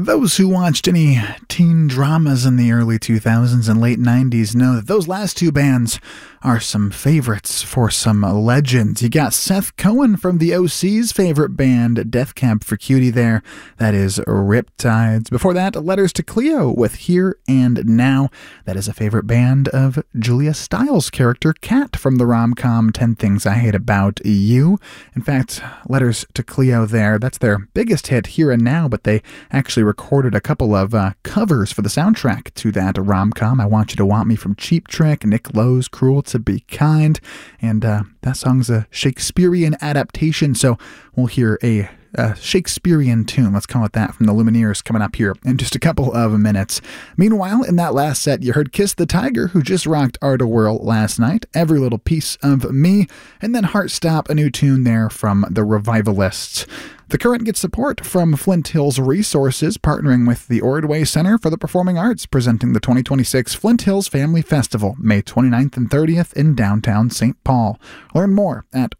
Those who watched any teen dramas in the early 2000s and late 90s know that those last two bands are some favorites for some legends. You got Seth Cohen from the OC's favorite band, Death Cab for Cutie there. That is Riptides. Before that, Letters to Cleo with Here and Now. That is a favorite band of Julia Stiles' character, Kat, from the rom-com 10 Things I Hate About You. In fact, Letters to Cleo there, that's their biggest hit, Here and Now, but they actually recorded a couple of covers for the soundtrack to that rom-com. I Want You to Want Me from Cheap Trick, Nick Lowe's Cruel to Be Kind, and that song's a Shakespearean adaptation, so we'll hear a Shakespearean tune, let's call it that, from the Lumineers coming up here in just a couple of minutes. Meanwhile, in that last set, you heard Kiss the Tiger, who just rocked Art Whirl last night, Every Little Piece of Me, and then Heartstop, a new tune there from the Revivalists. The Current gets support from Flint Hills Resources, partnering with the Ordway Center for the Performing Arts, presenting the 2026 Flint Hills Family Festival, May 29th and 30th in downtown St. Paul. Learn more at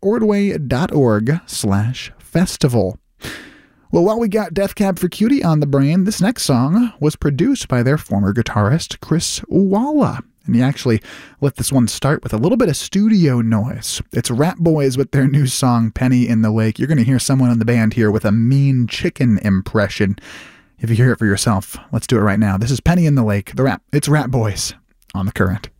ordway.org/festival. Well, while we got Death Cab for Cutie on the brain, this next song was produced by their former guitarist, Chris Walla. And he actually let this one start with a little bit of studio noise. It's Rat Boys with their new song, Penny in the Lake. You're going to hear someone in the band here with a mean chicken impression. If you hear it for yourself, let's do it right now. This is Penny in the Lake. It's Rat Boys on The Current.